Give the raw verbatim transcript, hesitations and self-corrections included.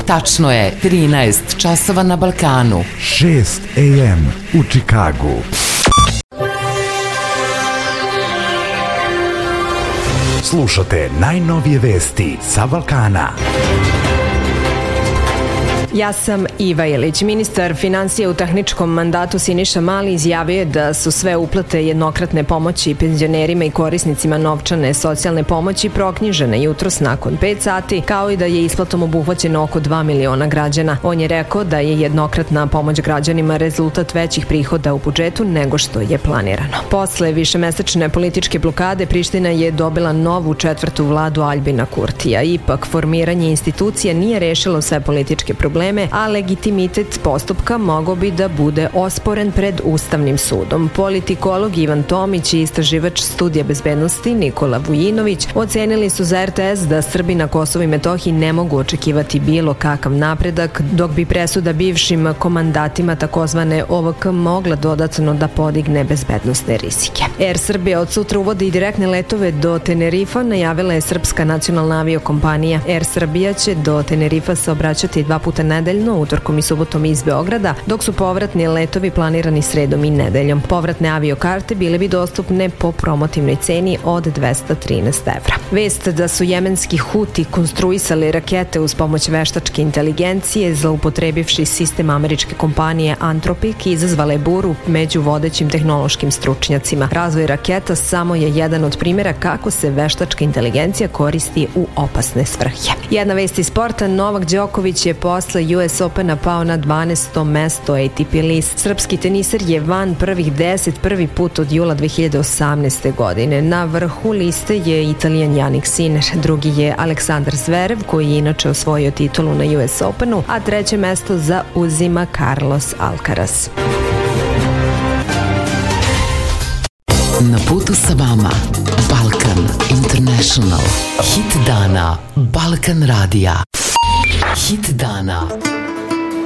Tačno je trinaest časova na Balkanu. šest a m u Čikagu. Slušate najnovije vesti sa Balkana. Ja sam Iva Ilić. Ministar finansija u tehničkom mandatu Siniša Mali izjavio je da su sve uplate jednokratne pomoći penzionerima i korisnicima novčane socijalne pomoći proknjižene jutros nakon pet sati, kao i da je isplatom obuhvaćeno oko dva miliona građana. On je rekao da je jednokratna pomoć građanima rezultat većih prihoda u budžetu nego što je planirano. Posle višemesečne političke blokade Priština je dobila novu četvrtu vladu Aljbina Kurtija. Ipak, formiranje institucija nije rešilo sve političke probleme, a legitimitet postupka mogao bi da bude osporen pred Ustavnim sudom. Politikolog Ivan Tomić i istraživač studija bezbednosti Nikola Vujinović ocenili su za er te es da Srbi na Kosovu i Metohiji ne mogu očekivati bilo kakav napredak, dok bi presuda bivšim komandatima takozvane o ve ka mogla dodatno da podigne bezbednosne rizike. Er Srbija od sutra uvodi direktne letove do Tenerifa, najavila je srpska nacionalna aviokompanija. Er Srbija će do Tenerifa se obraćati dva puta nedeljno, utorkom i subotom iz Beograda, dok su povratni letovi planirani sredom i nedeljom. Povratne aviokarte bile bi dostupne po promotivnoj ceni od dvesta trinaest evra. Vest da su jemenski Huti konstruisali rakete uz pomoć veštačke inteligencije, zloupotrebivši sistem američke kompanije Anthropic, izazvala je buru među vodećim tehnološkim stručnjacima. Razvoj raketa samo je jedan od primjera kako se veštačka inteligencija koristi u opasne svrhe. Jedna vest iz sporta: Novak Đoković je posle u es Opena pao na dvanaesto mesto A T P list. Srpski teniser je van prvih deset prvi put od jula dve hiljade osamnaeste. godine. Na vrhu liste je Italijan Jannik Sinner, drugi je Aleksandar Zverev, koji je inače osvojio titulu na u es Openu, a treće mesto zauzima Carlos Alcaraz. Na putu sa vama Balkan International. Hit dana Balkan radija. Hit dana